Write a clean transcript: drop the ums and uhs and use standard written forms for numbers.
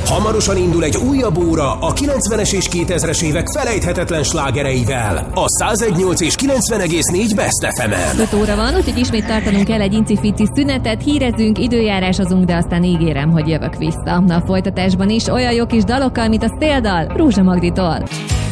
Hamarosan indul egy újabb óra a 90-es és 2000-es évek felejthetetlen slágereivel. A 101.8 és 90,4 Best FM-en. 5 óra van, úgyhogy ismét tartanunk kell egy incifici szünetet, hírezünk, időjárásozunk, de aztán ígérem, hogy jövök vissza. A folytatásban is olyan jó kis dalokkal, mint a Széldal, Rózsa Magditól.